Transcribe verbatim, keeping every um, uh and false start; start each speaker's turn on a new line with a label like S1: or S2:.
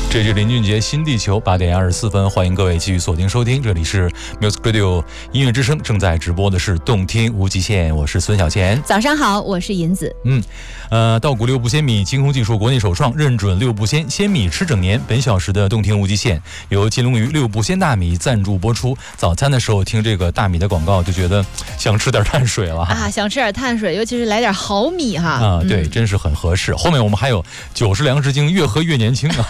S1: 这是林俊杰新地球八点二十四分，欢迎各位继续锁定收听，这里是 Music Radio 音乐之声，正在直播的是动听无极限，我是孙小钱。
S2: 早上好，我是银子。
S1: 嗯，呃，稻谷六步鲜米精工技术国内首创，认准六步鲜，鲜米吃整年。本小时的动听无极限由金龙鱼六步鲜大米赞助播出。早餐的时候听这个大米的广告，就觉得想吃点碳水了
S2: 啊，想吃点碳水，尤其是来点好米哈。
S1: 啊，对，嗯、真是很合适。后面我们还有九十粮食精，越喝越年轻啊。